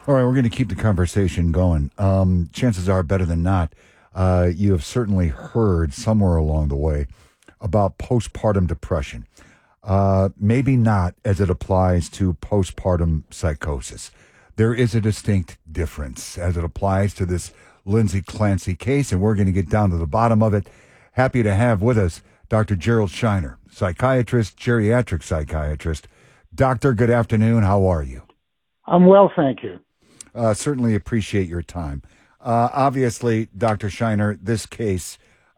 All right, we're going to keep the conversation going. Chances are, better than not, you have certainly heard somewhere along the way about postpartum depression. Maybe not as it applies to postpartum psychosis. There is a distinct difference as it applies to this Lindsay Clancy case, and we're going to get down to the bottom of it. Happy to have with us Dr. Gerald Shiner, psychiatrist, geriatric psychiatrist. Doctor, good afternoon. How are you? I'm well, thank you. Certainly appreciate your time. Obviously, Dr. Shiner, this case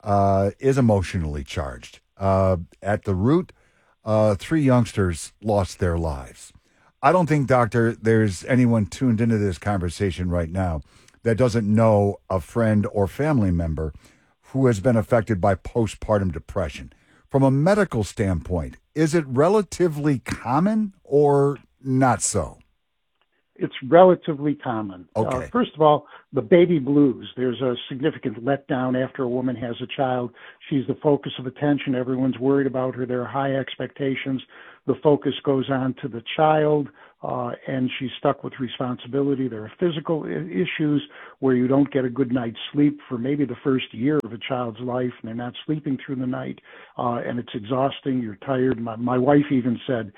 is emotionally charged. At the root, 3 youngsters lost their lives. I don't think, Doctor, there's anyone tuned into this conversation right now that doesn't know a friend or family member who has been affected by postpartum depression. From a medical standpoint, is it relatively common or not so? It's relatively common. Okay. First of all, the baby blues. There's a significant letdown after a woman has a child. She's the focus of attention. Everyone's worried about her. There are high expectations. The focus goes on to the child, and she's stuck with responsibility. There are physical issues where you don't get a good night's sleep for maybe the first year of a child's life, and they're not sleeping through the night, and it's exhausting. You're tired. My wife even said,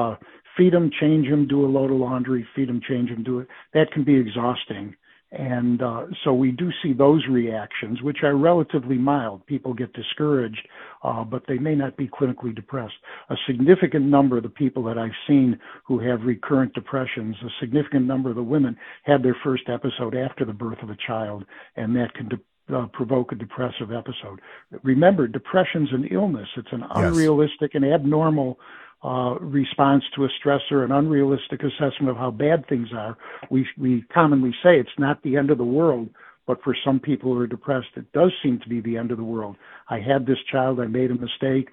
feed them, change them, do a load of laundry, feed them, change them, do it. That can be exhausting. And so we do see those reactions, which are relatively mild. People get discouraged, but they may not be clinically depressed. A significant number of the people that I've seen who have recurrent depressions, a significant number of the women had their first episode after the birth of a child, and that can provoke a depressive episode. Remember, depression's an illness. It's an unrealistic and abnormal response to a stressor, an unrealistic assessment of how bad things are. We commonly say it's not the end of the world, but for some people who are depressed, it does seem to be the end of the world. I had this child, I made a mistake.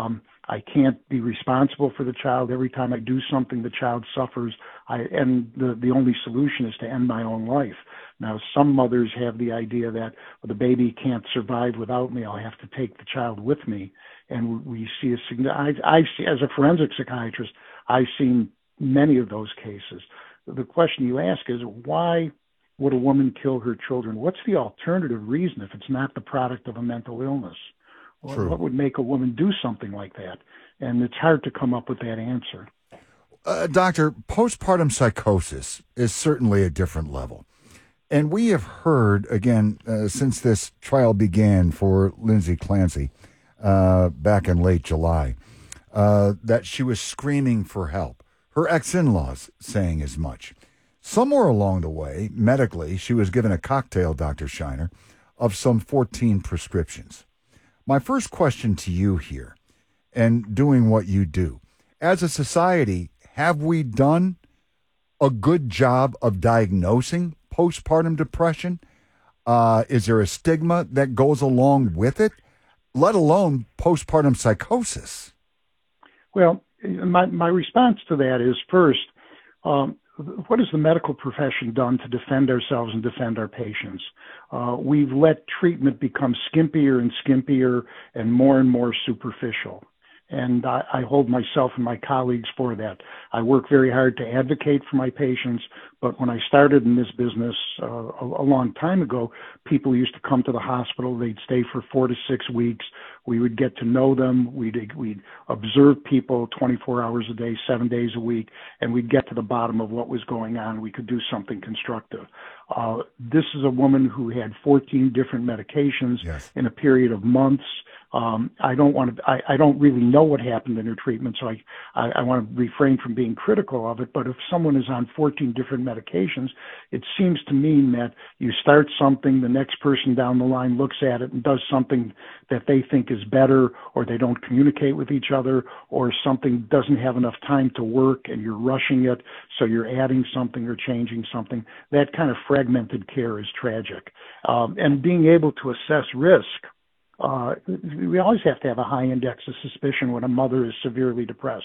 I can't be responsible for the child. Every time I do something, the child suffers. And the only solution is to end my own life. Now, some mothers have the idea that the baby can't survive without me. I'll have to take the child with me. And we see I see, as a forensic psychiatrist, I've seen many of those cases. The question you ask is, why would a woman kill her children? What's the alternative reason if it's not the product of a mental illness? True. What would make a woman do something like that? And it's hard to come up with that answer. Doctor, postpartum psychosis is certainly a different level. And we have heard, again, since this trial began for Lindsay Clancy back in late July, that she was screaming for help. Her ex-in-laws saying as much. Somewhere along the way, medically, she was given a cocktail, Dr. Shiner, of some 14 prescriptions. My first question to you here, and doing what you do, as a society, have we done a good job of diagnosing postpartum depression? Is there a stigma that goes along with it, let alone postpartum psychosis? Well, my response to that is, first, what has the medical profession done to defend ourselves and defend our patients? We've let treatment become skimpier and skimpier and more superficial. And I hold myself and my colleagues for that. I work very hard to advocate for my patients, but when I started in this business a long time ago, people used to come to the hospital. They'd stay for 4 to 6 weeks. We would get to know them. We'd observe people 24 hours a day, 7 days a week, and we'd get to the bottom of what was going on. We could do something constructive. This is a woman who had 14 different medications in a period of months. I don't really know what happened in her treatment, so I want to refrain from being critical of it. But if someone is on 14 different medications, it seems to mean that you start something, the next person down the line looks at it and does something that they think is better, or they don't communicate with each other, or something doesn't have enough time to work and you're rushing it, so you're adding something or changing something. That kind of fragmented care is tragic. And being able to assess risk, we always have to have a high index of suspicion when a mother is severely depressed.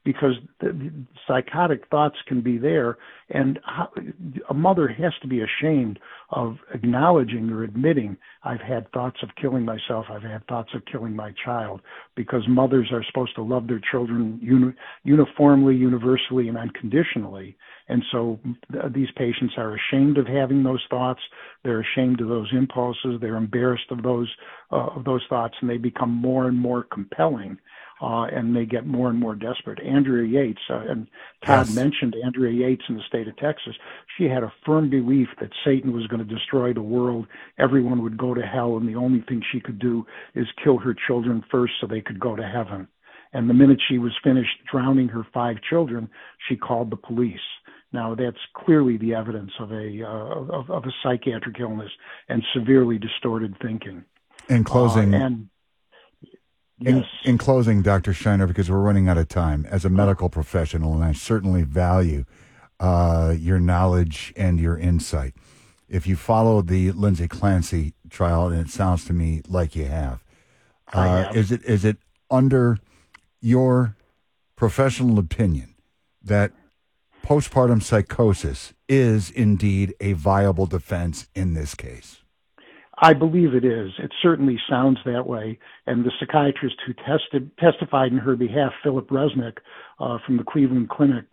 because the psychotic thoughts can be there, and a mother has to be ashamed of acknowledging or admitting, I've had thoughts of killing myself, I've had thoughts of killing my child, because mothers are supposed to love their children uniformly, universally, and unconditionally. And so these patients are ashamed of having those thoughts. They're ashamed of those impulses. They're embarrassed of those thoughts, and they become more and more compelling. And they get more and more desperate. Andrea Yates, and Todd mentioned Andrea Yates in the state of Texas. She had a firm belief that Satan was going to destroy the world. Everyone would go to hell, and the only thing she could do is kill her children first so they could go to heaven. And the minute she was finished drowning her 5 children, she called the police. Now, that's clearly the evidence of a psychiatric illness and severely distorted thinking. In closing, Yes. In closing, Dr. Shiner, because we're running out of time, as a medical professional, and I certainly value your knowledge and your insight, if you follow the Lindsay Clancy trial, and it sounds to me like you have, is it under your professional opinion that postpartum psychosis is indeed a viable defense in this case? I believe it is. It certainly sounds that way. And the psychiatrist who testified in her behalf, Philip Resnick, from the Cleveland Clinic,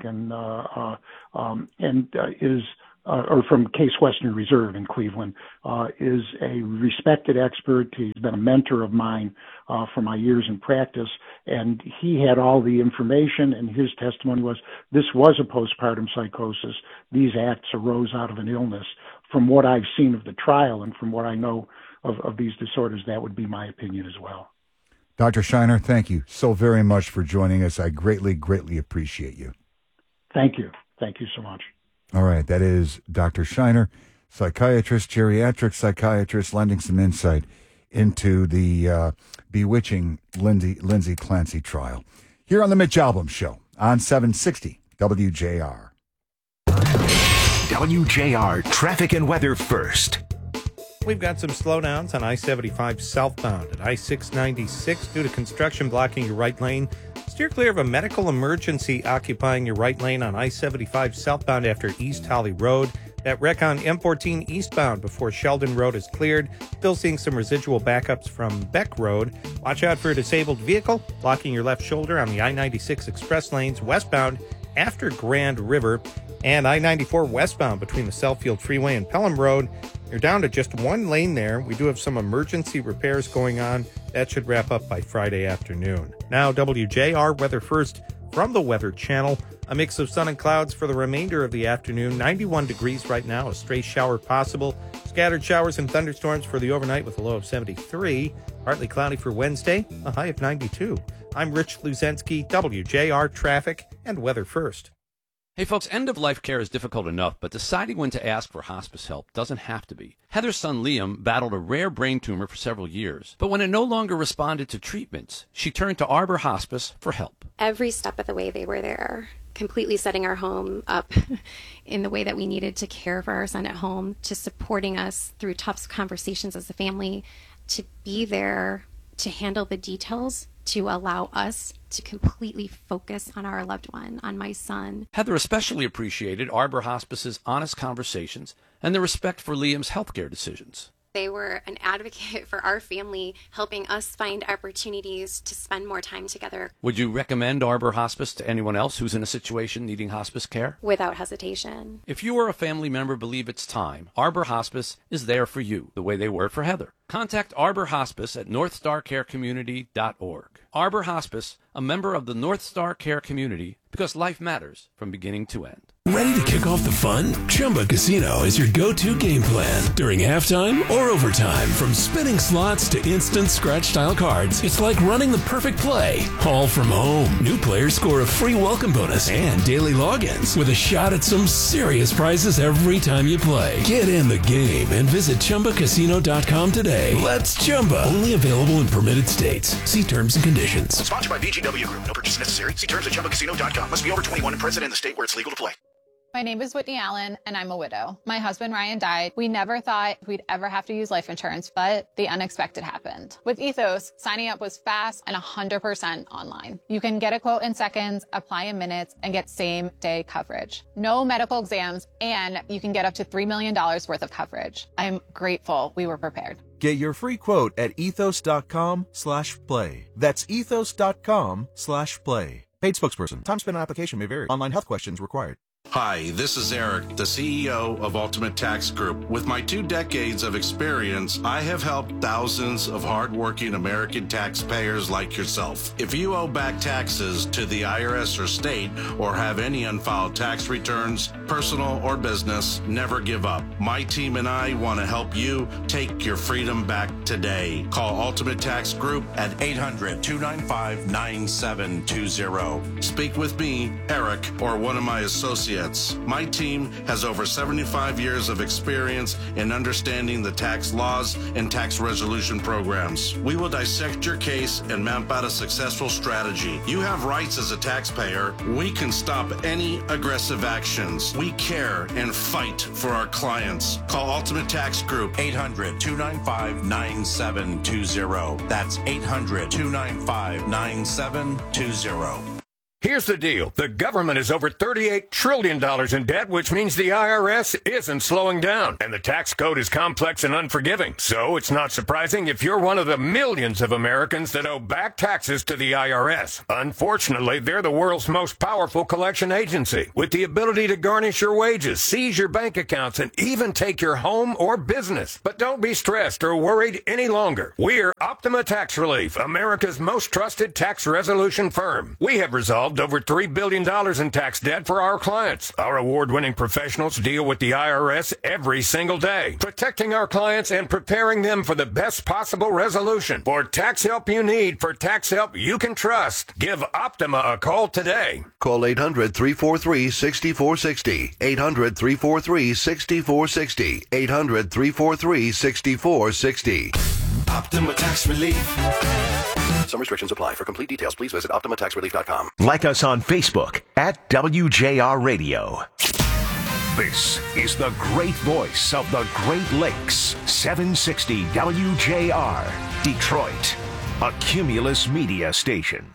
or from Case Western Reserve in Cleveland, is a respected expert. He's been a mentor of mine for my years in practice, and he had all the information, and his testimony was this was a postpartum psychosis. These acts arose out of an illness. From what I've seen of the trial and from what I know of these disorders, that would be my opinion as well. Dr. Shiner, thank you so very much for joining us. I greatly, greatly appreciate you. Thank you. Thank you so much. All right. That is Dr. Shiner, psychiatrist, geriatric psychiatrist, lending some insight into the bewitching Lindsay Clancy trial. Here on the Mitch Albom Show on 760 WJR. WJR traffic and weather first. We've got some slowdowns on I-75 southbound at I-696 due to construction blocking your right lane. Steer clear of a medical emergency occupying your right lane on I-75 southbound after East Holly Road. That wreck on M14 eastbound before Sheldon Road is cleared. Still seeing some residual backups from Beck Road. Watch out for a disabled vehicle blocking your left shoulder on the I-96 express lanes westbound after Grand River. And I-94 westbound between the Southfield Freeway and Pelham Road. You're down to just one lane there. We do have some emergency repairs going on. That should wrap up by Friday afternoon. Now, WJR weather first from the Weather Channel. A mix of sun and clouds for the remainder of the afternoon. 91 degrees right now, a stray shower possible. Scattered showers and thunderstorms for the overnight with a low of 73. Partly cloudy for Wednesday, a high of 92. I'm Rich Luzensky, WJR traffic and weather first. Hey folks, end-of-life care is difficult enough, but deciding when to ask for hospice help doesn't have to be. Heather's son Liam battled a rare brain tumor for several years, but when it no longer responded to treatments, she turned to Arbor Hospice for help. Every step of the way they were there, completely setting our home up in the way that we needed to care for our son at home, to supporting us through tough conversations as a family, to be there to handle the details, to allow us to completely focus on our loved one, on my son. Heather especially appreciated Arbor Hospice's honest conversations and the respect for Liam's healthcare decisions. They were an advocate for our family, helping us find opportunities to spend more time together. Would you recommend Arbor Hospice to anyone else who's in a situation needing hospice care? Without hesitation. If you or a family member believe it's time, Arbor Hospice is there for you, the way they were for Heather. Contact Arbor Hospice at northstarcarecommunity.org. Arbor Hospice, a member of the North Star Care community, because life matters from beginning to end. Ready to kick off the fun? Chumba Casino is your go-to game plan during halftime or overtime. From spinning slots to instant scratch-style cards, it's like running the perfect play, all from home. New players score a free welcome bonus and daily logins with a shot at some serious prizes every time you play. Get in the game and visit ChumbaCasino.com today. Let's Chumba. Only available in permitted states. See terms and conditions. Sponsored by VGW Group. No purchase necessary. See terms at ChumbaCasino.com. Must be over 21 and present in the state where it's legal to play. My name is Whitney Allen, and I'm a widow. My husband, Ryan, died. We never thought we'd ever have to use life insurance, but the unexpected happened. With Ethos, signing up was fast and 100% online. You can get a quote in seconds, apply in minutes, and get same-day coverage. No medical exams, and you can get up to $3 million worth of coverage. I'm grateful we were prepared. Get your free quote at ethos.com/play. That's ethos.com/play. Paid spokesperson. Time spent on application may vary. Online health questions required. Hi, this is Eric, the CEO of Ultimate Tax Group. With my 2 decades of experience, I have helped thousands of hardworking American taxpayers like yourself. If you owe back taxes to the IRS or state, or have any unfiled tax returns, personal or business, never give up. My team and I want to help you take your freedom back today. Call Ultimate Tax Group at 800-295-9720. Speak with me, Eric, or one of my associates. My team has over 75 years of experience in understanding the tax laws and tax resolution programs. We will dissect your case and map out a successful strategy. You have rights as a taxpayer. We can stop any aggressive actions. We care and fight for our clients. Call Ultimate Tax Group, 800-295-9720. That's 800-295-9720. Here's the deal. The government is over $38 trillion in debt, which means the IRS isn't slowing down. And the tax code is complex and unforgiving. So it's not surprising if you're one of the millions of Americans that owe back taxes to the IRS. Unfortunately, they're the world's most powerful collection agency, with the ability to garnish your wages, seize your bank accounts, and even take your home or business. But don't be stressed or worried any longer. We're Optima Tax Relief, America's most trusted tax resolution firm. We have resolved over $3 billion in tax debt for our clients. Our award-winning professionals deal with the IRS every single day, protecting our clients and preparing them for the best possible resolution. For tax help you need, for tax help you can trust, give Optima a call today. Call 800-343-6460. 800-343-6460. 800-343-6460. Optima Tax Relief. Some restrictions apply. For complete details, please visit OptimaTaxRelief.com. Like us on Facebook at WJR Radio. This is the great voice of the Great Lakes. 760 WJR, Detroit, a Cumulus media station.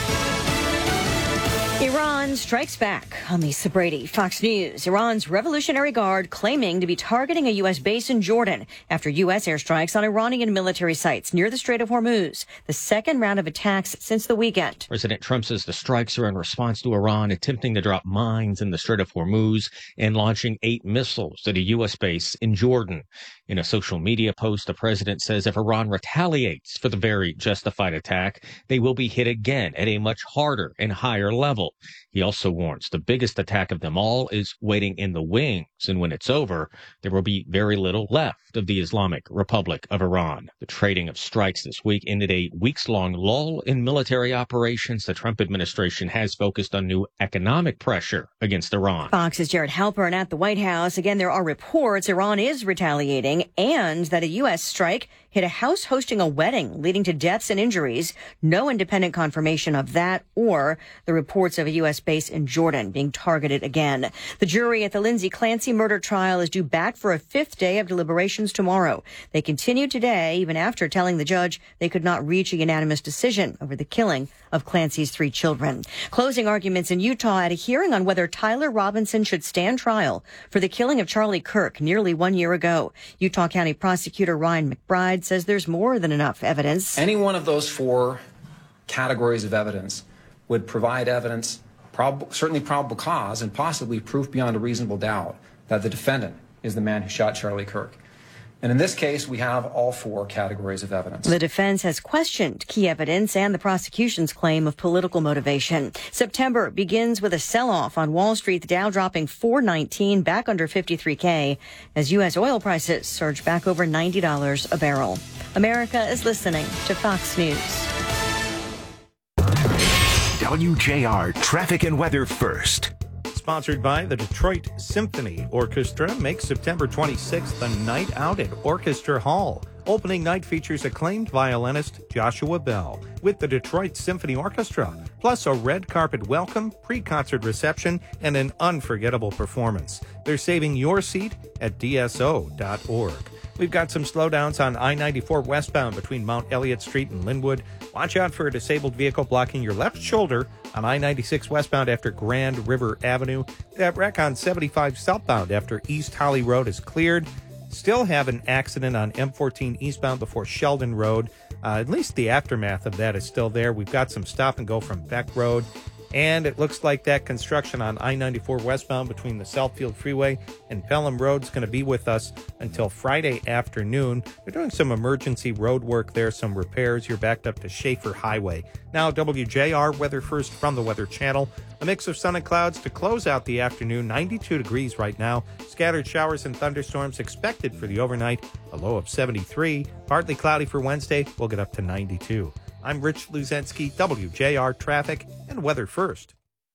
Iran strikes back on Lisa Brady. Fox News. Iran's Revolutionary Guard claiming to be targeting a U.S. base in Jordan after U.S. airstrikes on Iranian military sites near the Strait of Hormuz. The second round of attacks since the weekend. President Trump says the strikes are in response to Iran attempting to drop mines in the Strait of Hormuz and launching 8 missiles at a U.S. base in Jordan. In a social media post, the president says if Iran retaliates for the very justified attack, they will be hit again at a much harder and higher level. He also warns the biggest attack of them all is waiting in the wings, and when it's over, there will be very little left of the Islamic Republic of Iran. The trading of strikes this week ended a weeks-long lull in military operations. The Trump administration has focused on new economic pressure against Iran. Fox's Jared Halpern at the White House. Again, there are reports Iran is retaliating and that a U.S. strike hit a house hosting a wedding, leading to deaths and injuries. No independent confirmation of that or the reports of a U.S. base in Jordan being targeted again. The jury at the Lindsay Clancy murder trial is due back for a 5th day of deliberations tomorrow. They continue today, even after telling the judge they could not reach a unanimous decision over the killing of Clancy's 3 children. Closing arguments in Utah at a hearing on whether Tyler Robinson should stand trial for the killing of Charlie Kirk nearly 1 year ago. Utah County Prosecutor Ryan McBride says there's more than enough evidence. Any one of those 4 categories of evidence would provide evidence, certainly probable cause, and possibly proof beyond a reasonable doubt that the defendant is the man who shot Charlie Kirk. And in this case, we have all 4 categories of evidence. The defense has questioned key evidence and the prosecution's claim of political motivation. September begins with a sell-off on Wall Street, the Dow dropping 419 back under 53K as U.S. oil prices surge back over $90 a barrel. America is listening to Fox News. WJR Traffic and Weather First. Sponsored by the Detroit Symphony Orchestra. Make September 26th a night out at Orchestra Hall. Opening night features acclaimed violinist Joshua Bell with the Detroit Symphony Orchestra, plus a red carpet welcome, pre-concert reception, and an unforgettable performance. They're saving your seat at dso.org. We've got some slowdowns on I-94 westbound between Mount Elliott Street and Linwood. Watch out for a disabled vehicle blocking your left shoulder on I-96 westbound after Grand River Avenue. That wreck on 75 southbound after East Holly Road is cleared. Still have an accident on M14 eastbound before Sheldon Road. At least the aftermath of that is still there. We've got some stop and go from Beck Road. And it looks like that construction on I-94 westbound between the Southfield Freeway and Pelham Road is going to be with us until Friday afternoon. They're doing some emergency road work there, some repairs. You're backed up to Schaefer Highway. Now, WJR Weather First from the Weather Channel. A mix of sun and clouds to close out the afternoon. 92 degrees right now. Scattered showers and thunderstorms expected for the overnight. A low of 73. Partly cloudy for Wednesday. We'll get up to 92. I'm Rich Luzensky, WJR Traffic and Weather First.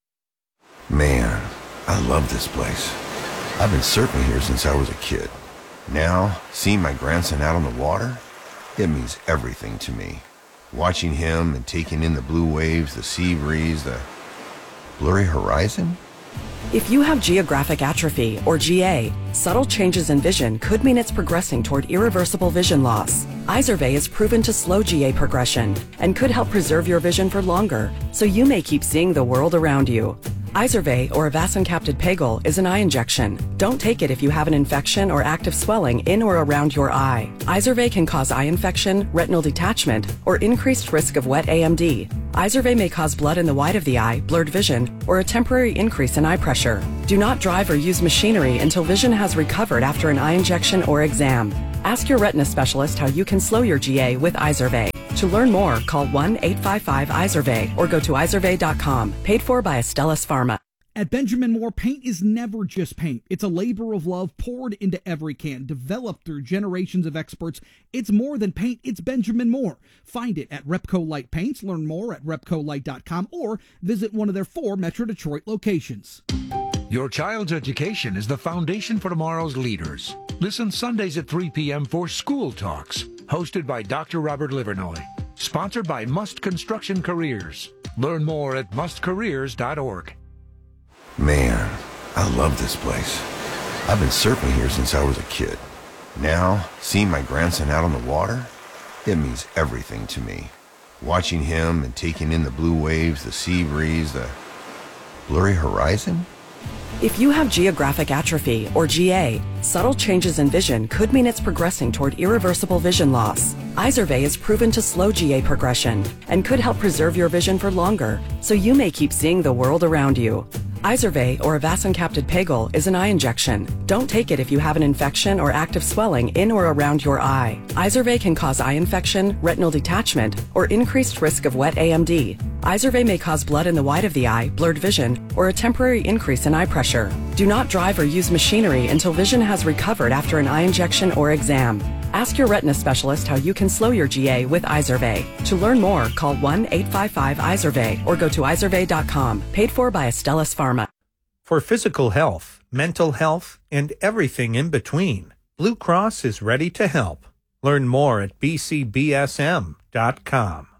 Man, I love this place. I've been surfing here since I was a kid. Now, seeing my grandson out on the water, it means everything to me. Watching him and taking in the blue waves, the sea breeze, the blurry horizon. If you have geographic atrophy, or GA, subtle changes in vision could mean it's progressing toward irreversible vision loss. Izervay is proven to slow GA progression and could help preserve your vision for longer, so you may keep seeing the world around you. Izervay, or avacincaptad pegol, is an eye injection. Don't take it if you have an infection or active swelling in or around your eye. Izervay can cause eye infection, retinal detachment, or increased risk of wet AMD. Izervay may cause blood in the white of the eye, blurred vision, or a temporary increase in eye pressure. Do not drive or use machinery until vision has recovered after an eye injection or exam. Ask your retina specialist how you can slow your GA with Izervay. To learn more, call 1-855-IZERVAY or go to izervay.com. Paid for by Astellas Pharma. At Benjamin Moore, paint is never just paint. It's a labor of love poured into every can, developed through generations of experts. It's more than paint, it's Benjamin Moore. Find it at Repco Light Paints. Learn more at repcolight.com or visit one of their 4 Metro Detroit locations. Your child's education is the foundation for tomorrow's leaders. Listen Sundays at 3 p.m. for School Talks, hosted by Dr. Robert Livernoy. Sponsored by Must Construction Careers. Learn more at mustcareers.org. Man, I love this place. I've been surfing here since I was a kid. Now, seeing my grandson out on the water, it means everything to me. Watching him and taking in the blue waves, the sea breeze, the blurry horizon. If you have geographic atrophy, or GA, subtle changes in vision could mean it's progressing toward irreversible vision loss. Izervay is proven to slow GA progression and could help preserve your vision for longer, so you may keep seeing the world around you. Izervay, or avacincaptad pegol, is an eye injection. Don't take it if you have an infection or active swelling in or around your eye. Izervay can cause eye infection, retinal detachment, or increased risk of wet AMD. Izervay may cause blood in the white of the eye, blurred vision, or a temporary increase in eye pressure. Do not drive or use machinery until vision has recovered after an eye injection or exam. Ask your retina specialist how you can slow your GA with Izervay. To learn more, call 1-855-IZERVAY or go to izervay.com. Paid for by Astellas Pharma. For physical health, mental health, and everything in between, Blue Cross is ready to help. Learn more at bcbsm.com.